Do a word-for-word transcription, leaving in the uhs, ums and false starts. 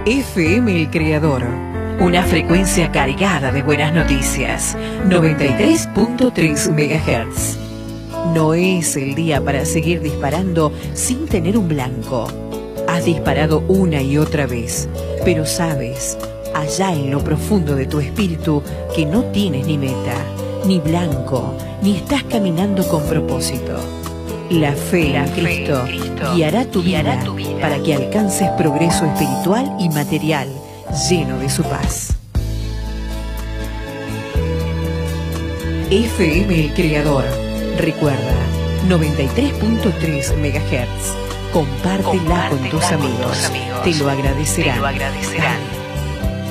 F M El Creador, una frecuencia cargada de buenas noticias. noventa y tres punto tres megahertz. No es el día para seguir disparando sin tener un blanco. Has disparado una y otra vez, pero sabes, allá en lo profundo de tu espíritu, que no tienes ni meta, ni blanco, ni estás caminando con propósito. La fe en Cristo guiará tu vida para que alcances progreso espiritual y material lleno de su paz. F M El Creador. Recuerda, noventa y tres punto tres megahertz. Compártela con tus amigos. Te lo agradecerán.